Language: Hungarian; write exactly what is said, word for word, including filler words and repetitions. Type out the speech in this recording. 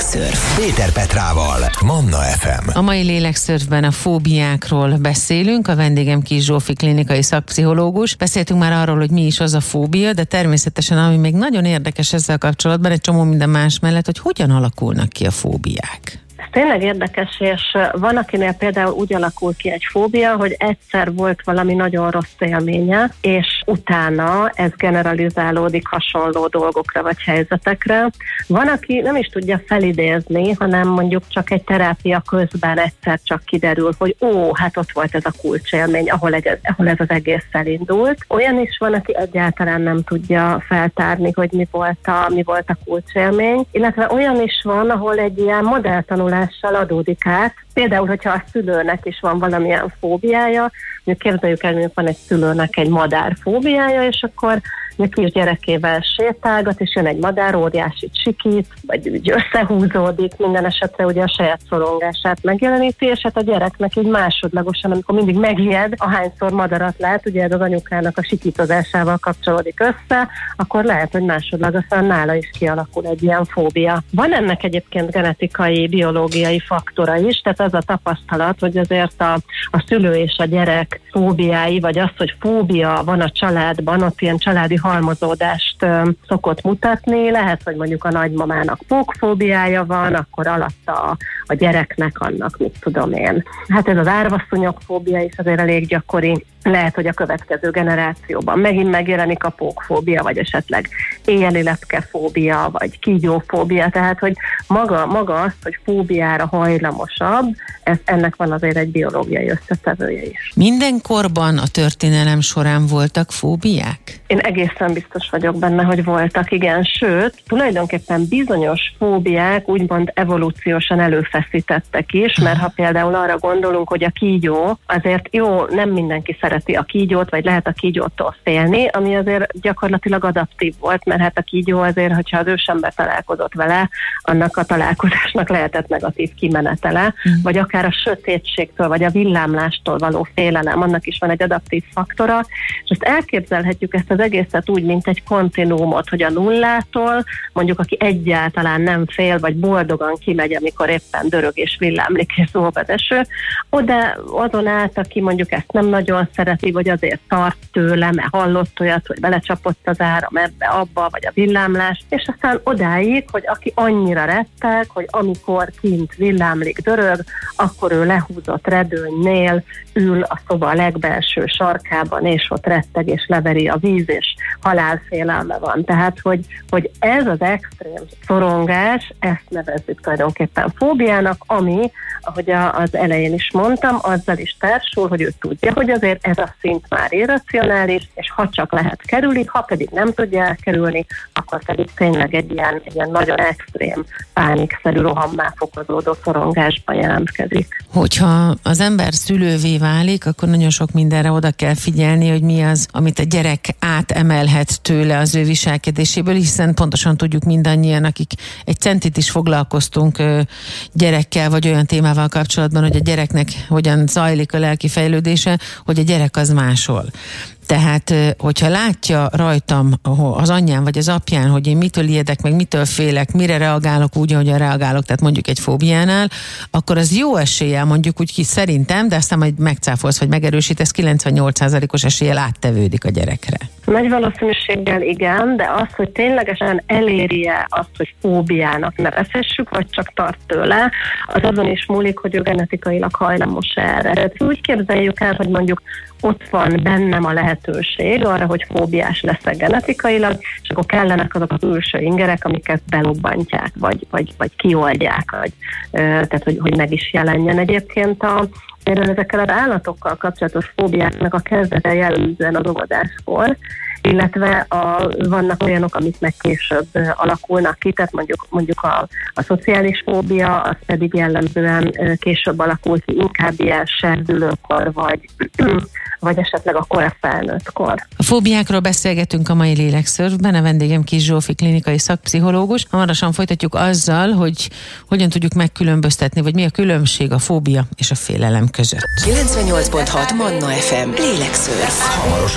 Lélekszörf. Péter Petrával, Manna ef em. A mai Lélekszörfben a fóbiákról beszélünk. A vendégem Kiss Zsófi klinikai szakpszichológus. Beszéltünk már arról, hogy mi is az a fóbia, de természetesen ami még nagyon érdekes ezzel kapcsolatban, egy csomó minden más mellett, hogy hogyan alakulnak ki a fóbiák. Ez tényleg érdekes, és van, akinél például úgy alakul ki egy fóbia, hogy egyszer volt valami nagyon rossz élménye, és utána ez generalizálódik hasonló dolgokra vagy helyzetekre. Van, aki nem is tudja felidézni, hanem mondjuk csak egy terápia közben egyszer csak kiderül, hogy ó, hát ott volt ez a kulcsélmény, ahol, egy, ahol ez az egész elindult. Olyan is van, aki egyáltalán nem tudja feltárni, hogy mi volt a, mi volt a kulcsélmény, illetve olyan is van, ahol egy ilyen modelltanulás adódik át. Például, hogyha a szülőnek is van valamilyen fóbiája, mondjuk képzeljük el, hogy van egy szülőnek egy madár fóbiája, és akkor egy kis gyerekével sétálgat, és jön egy madár, óriási csikít, vagy úgy összehúzódik, minden esetre ugye a saját szorongását megjeleníti, és hát a gyereknek így másodlagosan, amikor mindig megijed, ahányszor madarat lát, ugye ez az anyukának a sikítozásával kapcsolódik össze, akkor lehet, hogy másodlagosan nála is kialakul egy ilyen fóbia. Van ennek egyébként genetikai, biológiai faktora is, tehát az a tapasztalat, hogy azért a, a szülő és a gyerek fóbiái, vagy az, hogy fóbia van a családban, ott ilyen családi halmozódást ö, szokott mutatni. Lehet, hogy mondjuk a nagymamának pókfóbiája van, akkor alatta a, a gyereknek annak, mit tudom én. Hát ez az árvaszonyok fóbia is azért elég gyakori. Lehet, hogy a következő generációban megint megjelenik a pókfóbia, vagy esetleg éjjeli lepkefóbia, vagy kígyófóbia, tehát hogy maga, maga az, hogy fóbiára hajlamosabb, ez, ennek van azért egy biológiai összetevője is. Minden korban a történelem során voltak fóbiák? Én egészen biztos vagyok benne, hogy voltak, igen, sőt, tulajdonképpen bizonyos fóbiák úgymond evolúciósan előfeszítettek is, mert ha például arra gondolunk, hogy a kígyó, azért jó, nem mindenki szereti a kígyót, vagy lehet a kígyótól félni, ami azért gyakorlatilag adaptív volt, mert hát a kígyó azért, hogyha az ősember találkozott vele, annak a találkozásnak lehetett negatív kimenetele, mm. vagy akár a sötétségtől, vagy a villámlástól való félelem, annak is van egy adaptív faktora, és ezt elképzelhetjük ezt az egészet úgy, mint egy kontinuumot, hogy a nullától, mondjuk aki egyáltalán nem fél, vagy boldogan kimegy, amikor éppen dörög és villámlik és szól az eső, oda azon át, aki mondjuk ezt nem nagyon szereti, vagy azért tart tőle, mert hallott olyat, hogy belecsapott az áram ebbe, abba, vagy a villámlás, és aztán odáig, hogy aki annyira retteg, hogy amikor kint villámlik, dörög, akkor ő lehúzott redőnynél ül a szoba legbelső sarkában, és ott retteg, és leveri a víz, és halálfélelme van. Tehát, hogy, hogy ez az extrém szorongás, ezt nevezzük tulajdonképpen fóbiának, ami, ahogy a, az elején is mondtam, azzal is társul, hogy ő tudja, hogy azért ez a szint már irracionális, és ha csak lehet kerülni, ha pedig nem tudja elkerülni, akkor pedig tényleg egy ilyen, egy ilyen nagyon extrém, pánikszerű, rohammá fokozódó szorongásban jelentkezik. Hogyha az ember szülővé válik, akkor nagyon sok mindenre oda kell figyelni, hogy mi az, amit a gyerek átemelhet tőle az ő viselkedéséből, hiszen pontosan tudjuk mindannyian, akik egy centit is foglalkoztunk gyerekkel, vagy olyan témával kapcsolatban, hogy a gyereknek hogyan zajlik a lelki fejlődése, hogy a gyerek az máshol. Tehát, hogyha látja rajtam az anyján vagy az apján, hogy én mitől ijedek, meg mitől félek, mire reagálok úgy, ahogyan reagálok, tehát mondjuk egy fóbiánál, akkor az jó eséllyel, mondjuk úgy ki szerintem, de aztán majd megcáfolsz, vagy megerősítesz, kilencvennyolc százalékos eséllyel áttevődik a gyerekre. Nagy valószínűséggel igen, de az, hogy ténylegesen eléri-e azt, hogy fóbiának nevezhessük, vagy csak tart tőle, az azon is múlik, hogy ő genetikailag hajlamos erre. Úgy képzeljük el, hogy mondjuk ott van bennem a lehetőség arra, hogy fóbiás leszek genetikailag, és akkor kellenek azok a külső ingerek, amiket belobbantják, vagy, vagy, vagy kioldják, vagy, tehát hogy, hogy meg is jelenjen. Egyébként a például ezekkel az állatokkal kapcsolatos fóbiáknak a kezdete jellemzően az óvodáskor, illetve a, vannak olyanok, amik meg később alakulnak ki, tehát mondjuk, mondjuk a, a szociális fóbia, az pedig jellemzően később alakul ki, inkább ilyen serdülőkor, vagy, vagy esetleg a kora felnőttkor. A fóbiákról beszélgetünk a mai Lélekszörfben, a vendégem Kiss Zsófi klinikai szakpszichológus. Hamarosan folytatjuk azzal, hogy hogyan tudjuk megkülönböztetni, vagy mi a különbség a fóbia és a félelem között. kilencvennyolc pont hat Manna ef em. Lélekszörf. Hamarosan